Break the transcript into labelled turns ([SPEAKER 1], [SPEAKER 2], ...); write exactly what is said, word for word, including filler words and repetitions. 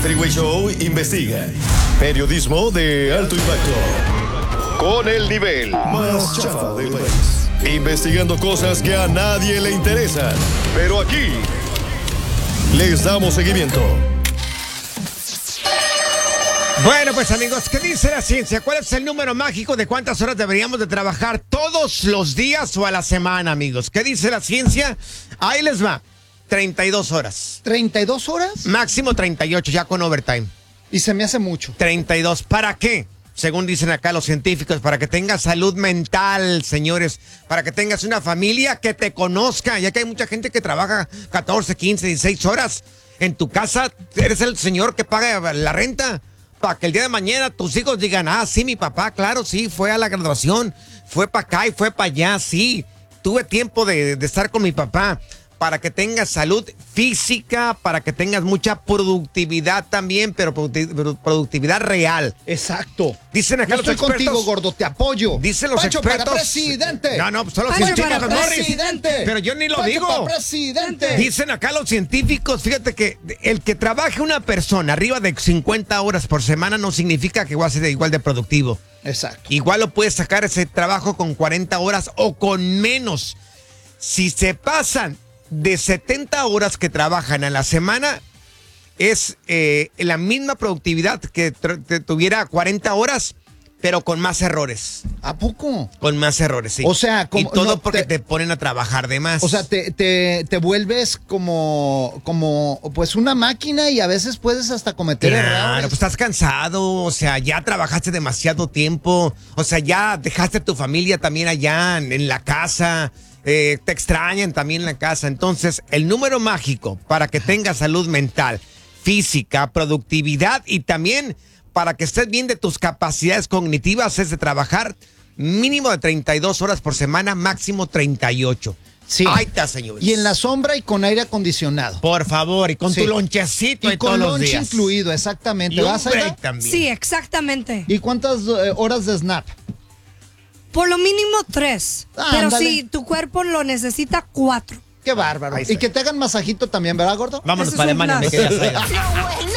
[SPEAKER 1] Freeway Show investiga. Periodismo de alto impacto. Con el nivel más chafa del país. Investigando cosas que a nadie le interesan. Pero aquí les damos seguimiento.
[SPEAKER 2] Bueno, pues amigos, ¿qué dice la ciencia? ¿Cuál es el número mágico de cuántas horas deberíamos de trabajar todos los días o a la semana, amigos? ¿Qué dice la ciencia? Ahí les va. treinta y dos horas.
[SPEAKER 3] ¿treinta y dos horas?
[SPEAKER 2] Máximo treinta y ocho, ya con overtime.
[SPEAKER 3] Y se me hace mucho.
[SPEAKER 2] treinta y dos. ¿Para qué? Según dicen acá los científicos, para que tengas salud mental, señores, para que tengas una familia que te conozca, ya que hay mucha gente que trabaja catorce, quince, dieciséis horas en tu casa, eres el señor que paga la renta, para que el día de mañana tus hijos digan, ah, sí, mi papá, claro, sí, fue a la graduación, fue para acá y fue para allá, sí, tuve tiempo de, de estar con mi papá. Para que tengas salud física, para que tengas mucha productividad también, pero productividad real.
[SPEAKER 3] Exacto.
[SPEAKER 2] Dicen acá
[SPEAKER 3] Yo
[SPEAKER 2] los
[SPEAKER 3] estoy
[SPEAKER 2] expertos.
[SPEAKER 3] contigo, gordo, te apoyo.
[SPEAKER 2] Dicen los
[SPEAKER 3] Pancho
[SPEAKER 2] expertos.
[SPEAKER 3] para presidente.
[SPEAKER 2] No, no, pues son los
[SPEAKER 3] Pancho
[SPEAKER 2] científicos,
[SPEAKER 3] para
[SPEAKER 2] Morris.
[SPEAKER 3] presidente.
[SPEAKER 2] Pero yo ni lo
[SPEAKER 3] Pancho
[SPEAKER 2] digo.
[SPEAKER 3] para presidente.
[SPEAKER 2] Dicen acá los científicos, fíjate que el que trabaje una persona arriba de cincuenta horas por semana no significa que va a ser igual de productivo.
[SPEAKER 3] Exacto.
[SPEAKER 2] Igual lo puedes sacar ese trabajo con cuarenta horas o con menos. Si se pasan de setenta horas que trabajan a la semana, es eh, la misma productividad que tuviera cuarenta horas, pero con más errores.
[SPEAKER 3] ¿A poco?
[SPEAKER 2] Con más errores, sí.
[SPEAKER 3] O sea, como,
[SPEAKER 2] y todo
[SPEAKER 3] no,
[SPEAKER 2] porque
[SPEAKER 3] te,
[SPEAKER 2] te ponen a trabajar de más.
[SPEAKER 3] O sea, te, te, te vuelves como, como, pues una máquina y a veces puedes hasta cometer
[SPEAKER 2] claro,
[SPEAKER 3] errores.
[SPEAKER 2] pues estás cansado, o sea, ya trabajaste demasiado tiempo, o sea, ya dejaste a tu familia también allá en, en la casa. Eh, te extrañan también en la casa. Entonces, el número mágico para que tengas salud mental, física, productividad y también para que estés bien de tus capacidades cognitivas es de trabajar mínimo de treinta y dos horas por semana, máximo treinta y ocho.
[SPEAKER 3] Sí.
[SPEAKER 2] Ahí está, señores.
[SPEAKER 3] Y en la sombra y con aire acondicionado.
[SPEAKER 2] Por favor, y con
[SPEAKER 3] Sí.
[SPEAKER 2] tu lonchecito
[SPEAKER 3] Y
[SPEAKER 2] y
[SPEAKER 3] con
[SPEAKER 2] todos los
[SPEAKER 3] lunch
[SPEAKER 2] días.
[SPEAKER 3] incluido, exactamente.
[SPEAKER 2] Y un
[SPEAKER 3] ¿Vas a ir?
[SPEAKER 2] break también.
[SPEAKER 4] Sí, exactamente.
[SPEAKER 3] ¿Y cuántas eh, horas de snap?
[SPEAKER 4] Por lo mínimo tres.
[SPEAKER 3] Ah,
[SPEAKER 4] pero
[SPEAKER 3] ándale.
[SPEAKER 4] si tu cuerpo lo necesita, cuatro.
[SPEAKER 3] Qué bárbaro.
[SPEAKER 2] Ahí
[SPEAKER 3] Y
[SPEAKER 2] está.
[SPEAKER 3] que te hagan masajito también, ¿verdad, gordo?
[SPEAKER 2] Vámonos
[SPEAKER 4] Ese
[SPEAKER 2] para
[SPEAKER 4] es un
[SPEAKER 2] Alemania, me
[SPEAKER 4] plus.
[SPEAKER 2] quedas allá.
[SPEAKER 5] Lo bueno